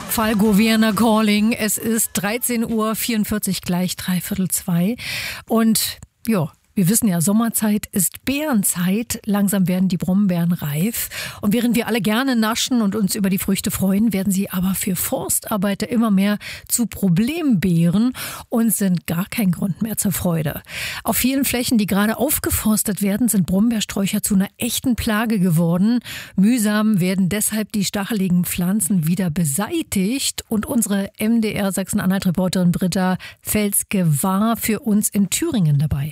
Fall Governor Calling. Es ist 13:44 Uhr, gleich 3:45. Und ja, wir wissen ja, Sommerzeit ist Beerenzeit. Langsam werden die Brombeeren reif. Und während wir alle gerne naschen und uns über die Früchte freuen, werden sie aber für Forstarbeiter immer mehr zu Problembeeren und sind gar kein Grund mehr zur Freude. Auf vielen Flächen, die gerade aufgeforstet werden, sind Brombeersträucher zu einer echten Plage geworden. Mühsam werden deshalb die stacheligen Pflanzen wieder beseitigt. Und unsere MDR Sachsen-Anhalt-Reporterin Britta Felske war für uns in Thüringen dabei.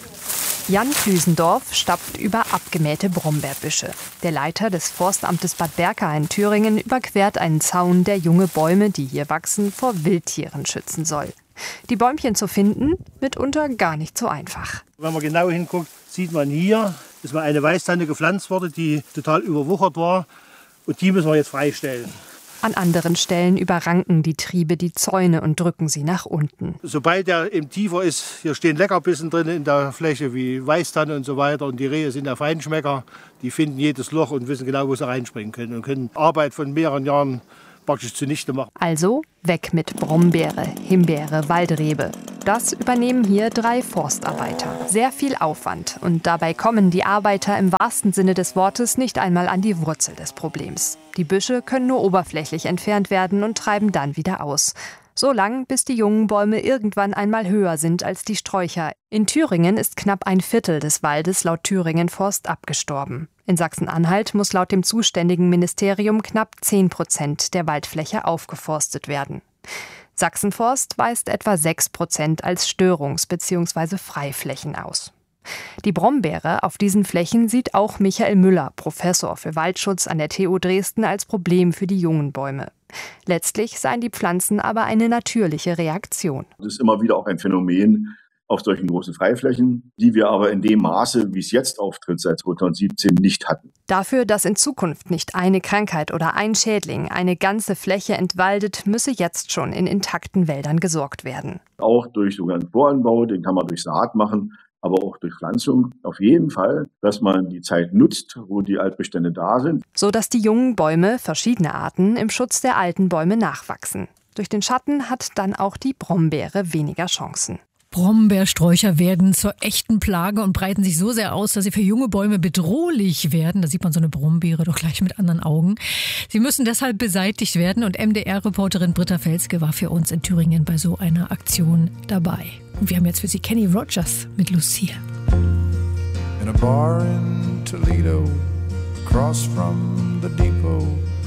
Jan Düsendorf stapft über abgemähte Brombeerbüsche. Der Leiter des Forstamtes Bad Berka in Thüringen überquert einen Zaun, der junge Bäume, die hier wachsen, vor Wildtieren schützen soll. Die Bäumchen zu finden, mitunter gar nicht so einfach. Wenn man genau hinguckt, sieht man hier, ist mal eine Weißtanne gepflanzt worden, die total überwuchert war. Und die müssen wir jetzt freistellen. An anderen Stellen überranken die Triebe die Zäune und drücken sie nach unten. Sobald der eben tiefer ist, hier stehen Leckerbissen drin in der Fläche wie Weißtanne und so weiter. Und die Rehe sind ja Feinschmecker, die finden jedes Loch und wissen genau, wo sie reinspringen können. Und können Arbeit von mehreren Jahren praktisch zunichte machen. Also weg mit Brombeere, Himbeere, Waldrebe. Das übernehmen hier 3 Forstarbeiter. Sehr viel Aufwand. Und dabei kommen die Arbeiter im wahrsten Sinne des Wortes nicht einmal an die Wurzel des Problems. Die Büsche können nur oberflächlich entfernt werden und treiben dann wieder aus. So lang, bis die jungen Bäume irgendwann einmal höher sind als die Sträucher. In Thüringen ist knapp 1/4 des Waldes laut Thüringen Forst abgestorben. In Sachsen-Anhalt muss laut dem zuständigen Ministerium knapp 10% der Waldfläche aufgeforstet werden. Sachsenforst weist etwa 6% als Störungs- bzw. Freiflächen aus. Die Brombeere auf diesen Flächen sieht auch Michael Müller, Professor für Waldschutz an der TU Dresden, als Problem für die jungen Bäume. Letztlich seien die Pflanzen aber eine natürliche Reaktion. Das ist immer wieder auch ein Phänomen auf solchen großen Freiflächen, die wir aber in dem Maße, wie es jetzt auftritt, seit 2017 nicht hatten. Dafür, dass in Zukunft nicht eine Krankheit oder ein Schädling eine ganze Fläche entwaldet, müsse jetzt schon in intakten Wäldern gesorgt werden. Auch durch sogenannten Voranbau, den kann man durch Saat machen, aber auch durch Pflanzung. Auf jeden Fall, dass man die Zeit nutzt, wo die Altbestände da sind. So dass die jungen Bäume, verschiedene Arten, im Schutz der alten Bäume nachwachsen. Durch den Schatten hat dann auch die Brombeere weniger Chancen. Brombeersträucher werden zur echten Plage und breiten sich so sehr aus, dass sie für junge Bäume bedrohlich werden. Da sieht man so eine Brombeere doch gleich mit anderen Augen. Sie müssen deshalb beseitigt werden und MDR-Reporterin Britta Felske war für uns in Thüringen bei so einer Aktion dabei. Und wir haben jetzt für Sie Kenny Rogers mit Lucia. In a bar in Toledo, across from the depot,